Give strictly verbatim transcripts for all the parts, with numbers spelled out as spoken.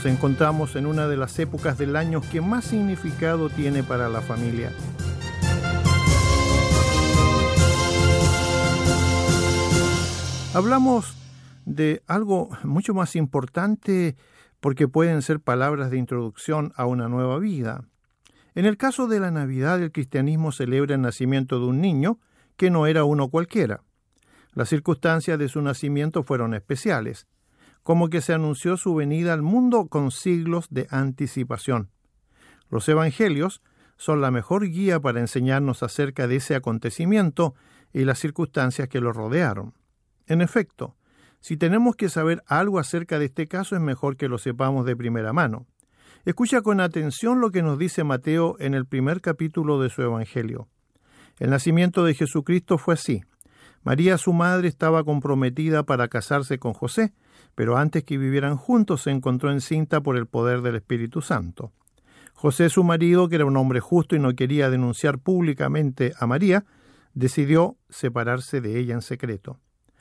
Nos encontramos en una de las épocas del año que más significado tiene para la familia. Hablamos de algo mucho más importante porque pueden ser palabras de introducción a una nueva vida. En el caso de la Navidad, el cristianismo celebra el nacimiento de un niño que no era uno cualquiera. Las circunstancias de su nacimiento fueron especiales, como que se anunció su venida al mundo con siglos de anticipación. Los evangelios son la mejor guía para enseñarnos acerca de ese acontecimiento y las circunstancias que lo rodearon. En efecto, si tenemos que saber algo acerca de este caso, es mejor que lo sepamos de primera mano. Escucha con atención lo que nos dice Mateo en el primer capítulo de su Evangelio. El nacimiento de Jesucristo fue así. María, su madre, estaba comprometida para casarse con José, pero antes que vivieran juntos se encontró encinta por el poder del Espíritu Santo. José, su marido, que era un hombre justo y no quería denunciar públicamente a María, decidió separarse de ella en secreto.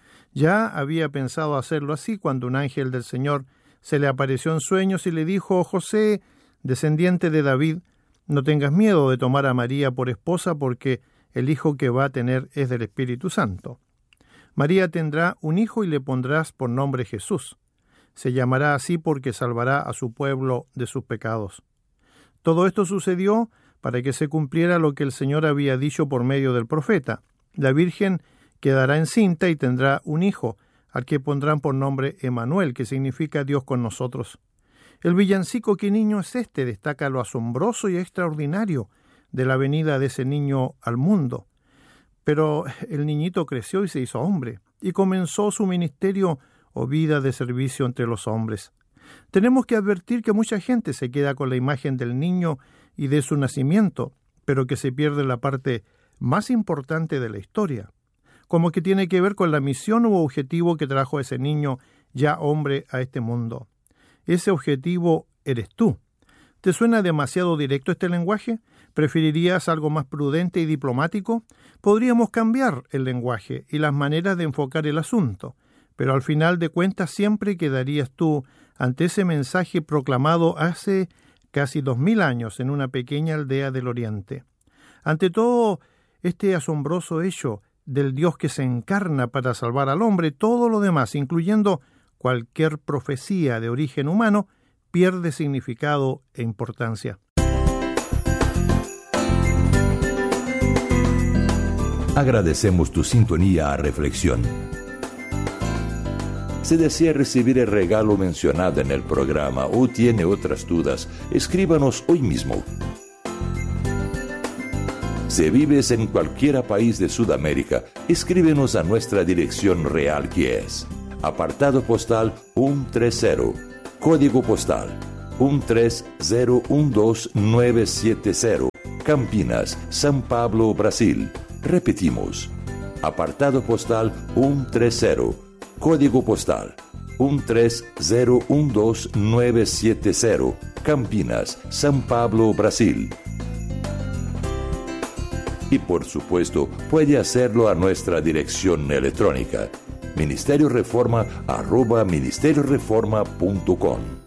Ya había pensado hacerlo así cuando un ángel del Señor se le apareció en sueños y le dijo: José, descendiente de David, no tengas miedo de tomar a María por esposa, porque el hijo que va a tener es del Espíritu Santo. María tendrá un hijo y le pondrás por nombre Jesús. Se llamará así porque salvará a su pueblo de sus pecados. Todo esto sucedió para que se cumpliera lo que el Señor había dicho por medio del profeta. La Virgen quedará encinta y tendrá un hijo, al que pondrán por nombre Emmanuel, que significa Dios con nosotros. El villancico ¿Qué niño es este? Destaca lo asombroso y extraordinario de la venida de ese niño al mundo. Pero el niñito creció y se hizo hombre, y comenzó su ministerio o vida de servicio entre los hombres. Tenemos que advertir que mucha gente se queda con la imagen del niño y de su nacimiento, pero que se pierde la parte más importante de la historia, como que tiene que ver con la misión u objetivo que trajo ese niño ya hombre a este mundo. Ese objetivo eres tú. ¿Te suena demasiado directo este lenguaje? ¿Preferirías algo más prudente y diplomático? Podríamos cambiar el lenguaje y las maneras de enfocar el asunto, pero al final de cuentas siempre quedarías tú ante ese mensaje proclamado hace casi dos mil años en una pequeña aldea del Oriente. Ante todo este asombroso hecho del Dios que se encarna para salvar al hombre, todo lo demás, incluyendo cualquier profecía de origen humano, pierde significado e importancia. Agradecemos tu sintonía a Reflexión. Si desea recibir el regalo mencionado en el programa o tiene otras dudas, escríbanos hoy mismo. Si vives en cualquier país de Sudamérica, escríbenos a nuestra dirección real, que es apartado postal ciento treinta, código postal uno tres cero uno dos nueve siete cero, Campinas, São Paulo, Brasil. Repetimos, apartado postal ciento treinta, código postal uno tres cero uno dos nueve siete cero, Campinas, São Paulo, Brasil. Y por supuesto, puede hacerlo a nuestra dirección electrónica ministerio reforma arroba ministerio reforma punto com.